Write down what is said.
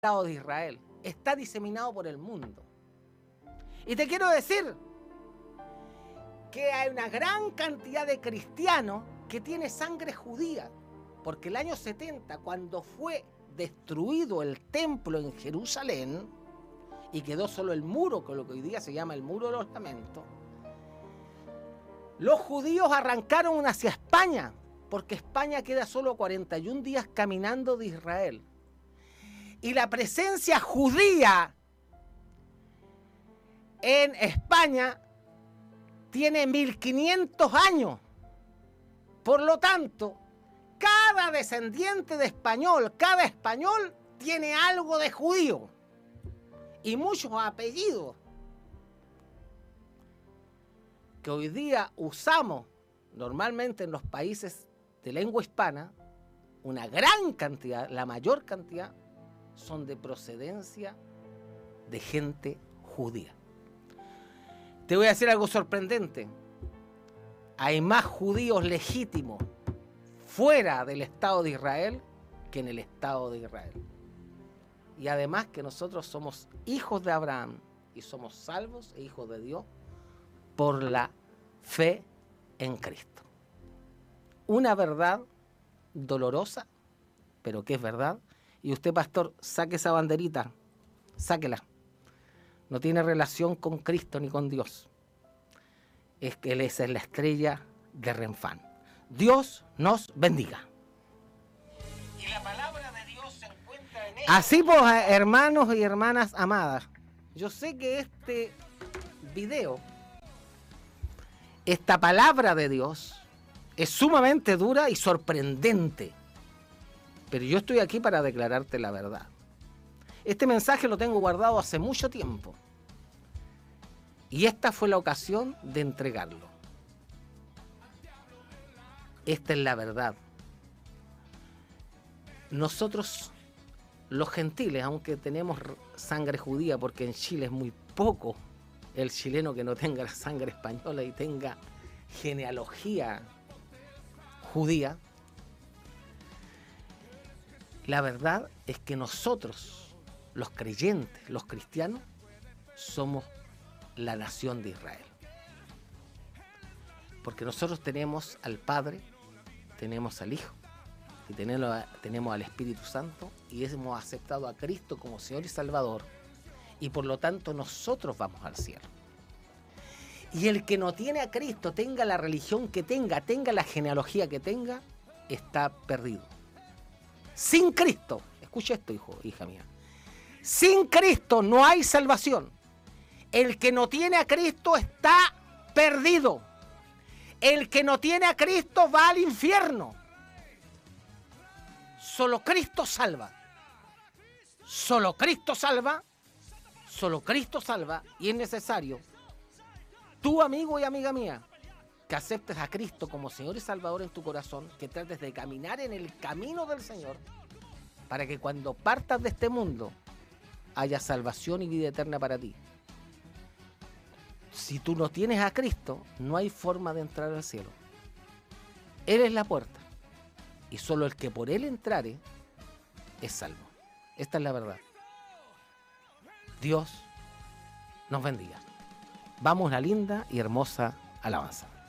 Estado de Israel, está diseminado por el mundo. Y te quiero decir que hay una gran cantidad de cristianos que tiene sangre judía, porque el año 70, cuando fue destruido el templo en Jerusalén y quedó solo el muro, con lo que hoy día se llama el Muro de los Lamentos, los judíos arrancaron hacia España, porque España queda solo 41 días caminando de Israel. Y la presencia judía en España tiene 1500 años. Por lo tanto, cada descendiente de español, cada español tiene algo de judío y muchos apellidos que hoy día usamos normalmente en los países de lengua hispana. Una gran cantidad, la mayor cantidad, son de procedencia de gente judía. Te voy a decir algo sorprendente. Hay más judíos legítimos fuera del Estado de Israel que en el Estado de Israel. Y además que nosotros somos hijos de Abraham y somos salvos e hijos de Dios por la fe en Cristo. Una verdad dolorosa, pero que es verdad. Y usted, pastor, saque esa banderita, sáquela. No tiene relación con Cristo ni con Dios. Es que Él es la estrella de Renfán. Dios nos bendiga. Y la palabra de Dios se encuentra en él. Así pues, hermanos y hermanas amadas, yo sé que este video, esta palabra de Dios, es sumamente dura y sorprendente. Pero yo estoy aquí para declararte la verdad. Este mensaje lo tengo guardado hace mucho tiempo. Y esta fue la ocasión de entregarlo. Esta es la verdad. Nosotros, los gentiles, aunque tenemos sangre judía, porque en Chile es muy poco el chileno que no tenga la sangre española y tenga genealogía judía, la verdad es que nosotros, los creyentes, los cristianos, somos la nación de Israel. Porque nosotros tenemos al Padre, tenemos al Hijo y tenemos al Espíritu Santo y hemos aceptado a Cristo como Señor y Salvador, y por lo tanto nosotros vamos al cielo. Y el que no tiene a Cristo, tenga la religión que tenga la genealogía que tenga, está perdido. Sin Cristo, escucha esto, hija mía, sin Cristo no hay salvación. El que no tiene a Cristo está perdido. El que no tiene a Cristo va al infierno. Solo Cristo salva. Solo Cristo salva. Solo Cristo salva. Y es necesario, tú, amigo y amiga mía, que aceptes a Cristo como Señor y Salvador en tu corazón, que trates de caminar en el camino del Señor, para que cuando partas de este mundo haya salvación y vida eterna para ti. Si tú no tienes a Cristo, no hay forma de entrar al cielo. Él es la puerta, y solo el que por Él entrare es salvo. Esta es la verdad. Dios nos bendiga. Vamos a una linda y hermosa alabanza.